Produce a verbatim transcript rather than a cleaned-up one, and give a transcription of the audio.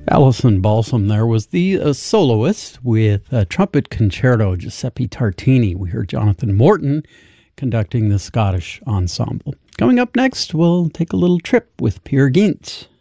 Alison Balsam there was the uh, soloist with uh, trumpet concerto, Giuseppe Tartini. We heard Jonathan Morton conducting the Scottish ensemble. Coming up next, we'll take a little trip with Peer Gynt.